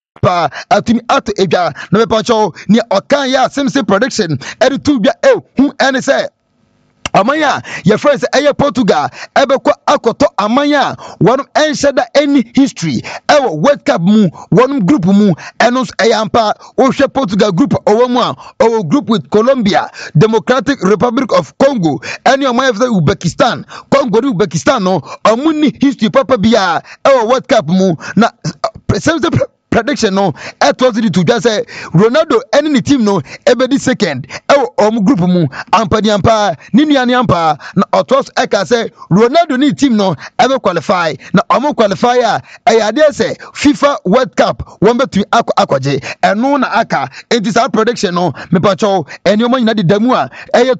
pa atumi ato edwa na mepacho ni okan ya simple prediction editu bia hu ene say amanya your friends eye Portugal ebekwa akoto amanya wonum ensheda any history ewo World Cup mu wonum group mu enos eyampa ohwe Portugal group owomu a owo group with Colombia, Democratic Republic of Congo, any amanya Uzbekistan, Congo Uzbekistan no omuni history papa bia ewo World Cup mu na prediction no it was to just say Ronaldo any the team no ebedi second group mu ampa ni ampa na otos eka say Ronaldo ni team no ebe qualify na qualify a say FIFA World Cup won betu akwaje eno na aka it is our prediction no me pacho eni omo nyina de damu a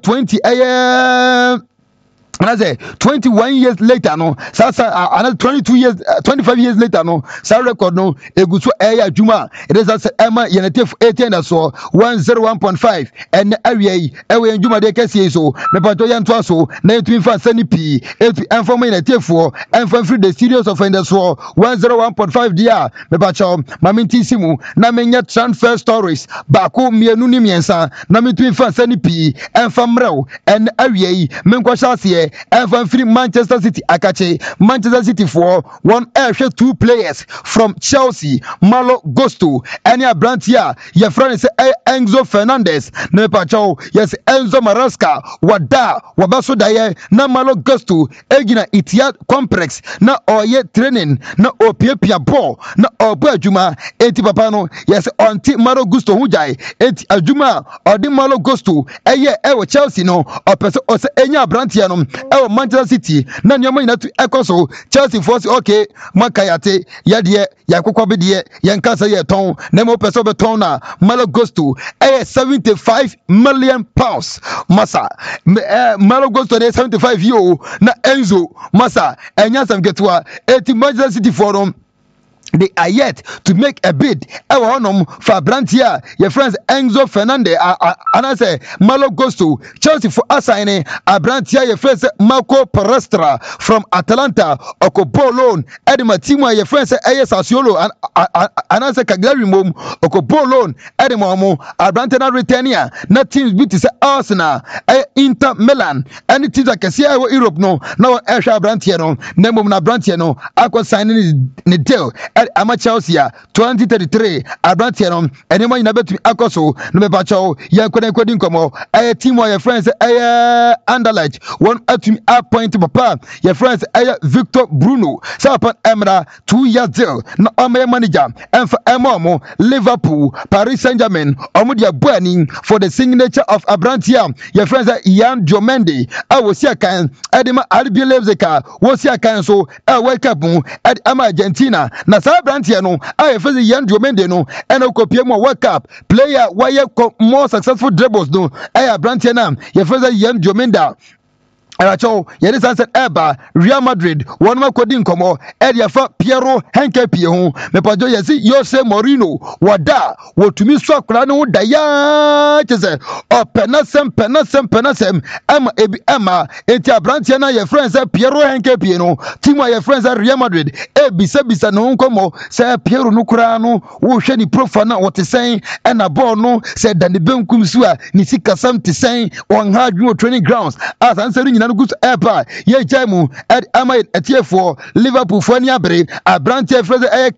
20 and I say 21 years later no another 22 years 25 years later no sa record no eguso eya juma it is as ema yenetef 18 and so 101.5 and awie ewe juma de kese so me pato yanto so na etumi fa sani p inform yenetefo inform free the serious offenders so 101.5 dia me pato maminti simu na menya transfer stories bako mienu ni miensa na metumi fa sani p inform rew and awie menkwa shase and free Manchester City akache Manchester City for one two players from Chelsea Malo Gusto any a brand here your friend is Enzo Fernandez ne pacho yes Enzo Maresca wada wabaso daye na Malo Gusto egina Etihad complex na oye training na opiepia ball na obu adwuma enti papa no yes onti Malo Gusto hujai enti adwuma odi Malo Gusto eye ewo Chelsea no opese ose enya brand here no ewo Manchester City na nyoma ina tu ekoso Chelsea force okay makayate yade yakokwa bede yankasa ye ton na mo peso be ton na Malo Gusto 75 million pounds masa Malo Gusto 75 yo na Enzo masa enya sam getwa 80 Manchester City forum they are yet to make a bid. For Brantia, your friends Enzo Fernandez, and I say Malo Gusto, Chelsea for assigning a Brantia, your friends Marco Palestra from Atalanta, Okobo loan, Edima Timo, your friends AS Sassuolo, and I say Cagliari Mom, Okobo loan, Edimomo, Abrantana Retania, not teams beat is Arsenal, Inter Milan, any teams I can see Europe no, now Asha Brantiano, Nemo na Brantiano, Aqua signing the deal. Ama Chelsea 2033 Abrantiano enema ina betu akoso no me bacho ya kwedi nkomo team your friends Anderlecht one atumi appoint papa your friends Victor Bruno sapa emra 2 years deal na ome manager emfa emomo Liverpool Paris Saint-Germain omudia buani for the signature of Abrantia your friends Ian Diomende awosia kan edema RB Leipzig wosia kan so World Cup ama Argentina na Brantia no I face Ian Diomende no and okopie mo World Cup player why more successful dribbles no Brantia na ye face Ian Diomende Aracho, yet answered Eba, Real Madrid, one more coding como, Ediafa, Piero, Henke Pion, Mepajo Yasi, Jose Morino, Wada, what to me so crano, Daya, or Penasem, Emma, Etia Brantiana, your friends at Piero Henke Piano, Timo, your friends at Real Madrid, Bisa no como, say Piero Nucrano, who shady profana what is saying, and a bono said that the Bum Kumsua, Nisika Sam to saying, 100 training grounds, as answering in good airpa ye jamu at ama etie for Liverpool for niabre a branch fraser